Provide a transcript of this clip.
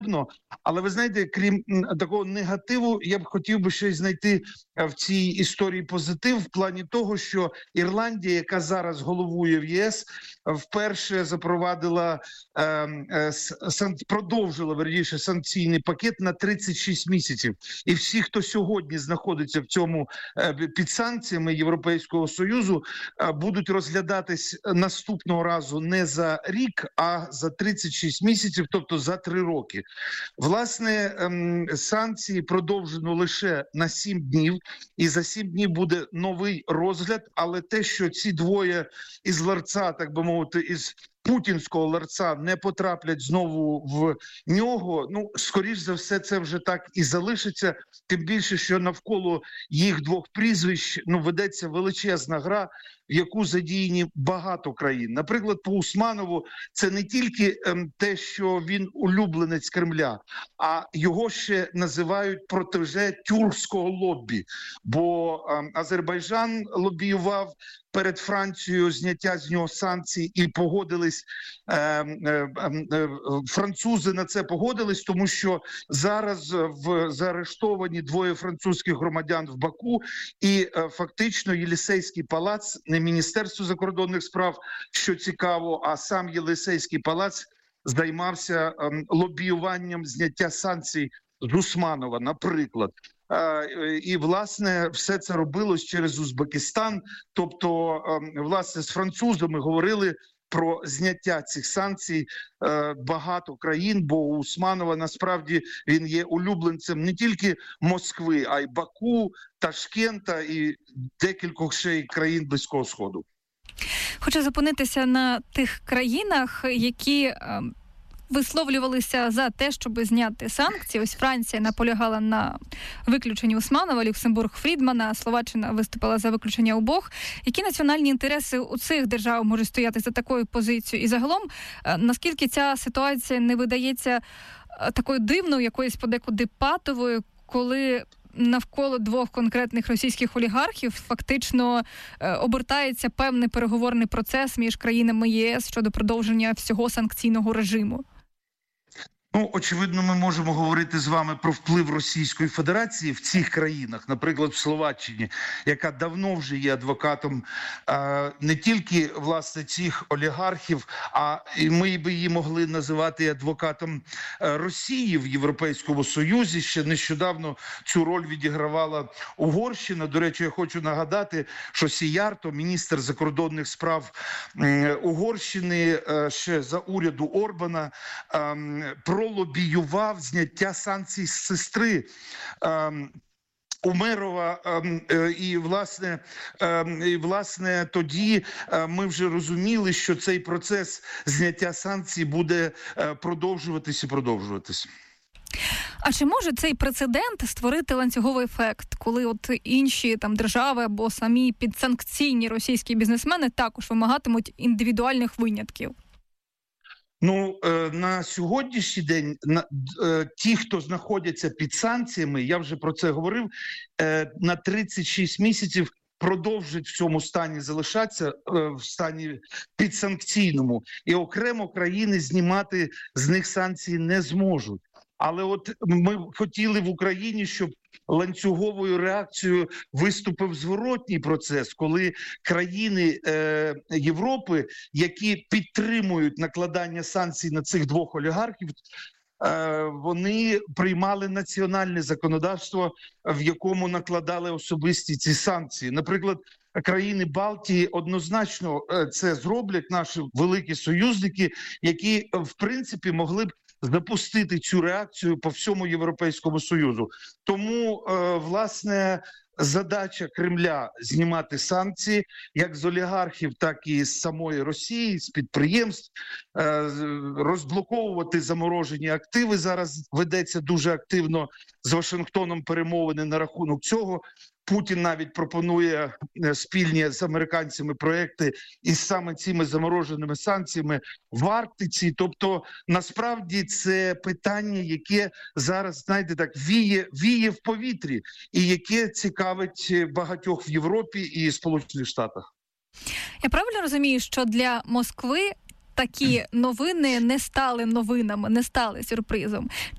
Але ви знаєте, крім такого негативу, я б хотів би ще й знайти в цій історії позитив в плані того, що Ірландія, яка зараз головує в ЄС, вперше запровадила, продовжила, верніше, санкційний пакет на 36 місяців. І всі, хто сьогодні знаходиться в цьому під санкціями Європейського Союзу, будуть розглядатись наступного разу не за рік, а за 36 місяців, тобто за 3 роки. Власне, санкції продовжено лише на 7 днів, і за 7 днів буде новий розгляд, але те, що ці двоє із ларца, так би мовити, із путінського ларца не потраплять знову в нього, скоріш за все, це вже так і залишиться, тим більше, що навколо їх двох прізвищ ведеться величезна гра, в яку задіяні багато країн. Наприклад, по Усманову це не тільки те, що він улюбленець Кремля, а його ще називають протеже тюркського лоббі, бо Азербайджан лобіював перед Францією зняття з нього санкцій і погодились, французи на це погодились, тому що зараз заарештовані двоє французьких громадян в Баку, і фактично Єлісейський палац, не Міністерство закордонних справ, що цікаво, а сам Єлісейський палац займався лобіюванням зняття санкцій з Усманова, наприклад. І, власне, все це робилось через Узбекистан. Тобто, власне, з французами говорили про зняття цих санкцій багато країн, бо у Усманова, насправді, він є улюбленцем не тільки Москви, а й Баку, Ташкента і декількох ще й країн Близького Сходу. Хочу зупинитися на тих країнах, які висловлювалися за те, щоб зняти санкції. Ось Франція наполягала на виключенні Усманова, Люксембург Фрідмана, Словаччина виступила за виключення обох. Які національні інтереси у цих держав можуть стояти за такою позицією? І загалом, наскільки ця ситуація не видається такою дивною, якоюсь подекуди патовою, коли навколо двох конкретних російських олігархів фактично обертається певний переговорний процес між країнами єС щодо продовження всього санкційного режиму? Очевидно, ми можемо говорити з вами про вплив Російської Федерації в цих країнах, наприклад, в Словаччині, яка давно вже є адвокатом не тільки, власне, цих олігархів, а і ми би її могли називати адвокатом Росії в Європейському Союзі. Ще нещодавно цю роль відігравала Угорщина. До речі, я хочу нагадати, що Сіярто, міністр закордонних справ Угорщини, ще за уряду Орбана, пролобіював зняття санкцій з сестри Умерова, і власне тоді ми вже розуміли, що цей процес зняття санкцій буде продовжуватись. А чи може цей прецедент створити ланцюговий ефект, коли от інші держави або самі підсанкційні російські бізнесмени також вимагатимуть індивідуальних винятків? На сьогоднішній день ті, хто знаходяться під санкціями, я вже про це говорив, на 36 місяців продовжують в цьому стані залишатися, в стані підсанкційному. І окремо країни знімати з них санкції не зможуть. Але от ми хотіли в Україні, щоб ланцюговою реакцією виступив зворотній процес, коли країни Європи, які підтримують накладання санкцій на цих двох олігархів, вони приймали національне законодавство, в якому накладали особисті ці санкції. Наприклад, країни Балтії однозначно це зроблять, наші великі союзники, які, в принципі, могли б запустити цю реакцію по всьому Європейському Союзу. Тому, власне, задача Кремля знімати санкції як з олігархів, так і з самої Росії, з підприємств, розблоковувати заморожені активи. Зараз ведеться дуже активно з Вашингтоном перемовини на рахунок цього. Путін навіть пропонує спільні з американцями проекти із саме цими замороженими санкціями в Арктиці. Тобто, насправді, це питання, яке зараз, знаєте, так віє в повітрі і яке цікавить багатьох в Європі і Сполучених Штатах. Я правильно розумію, що для Москви такі новини не стали новинами, не стали сюрпризом?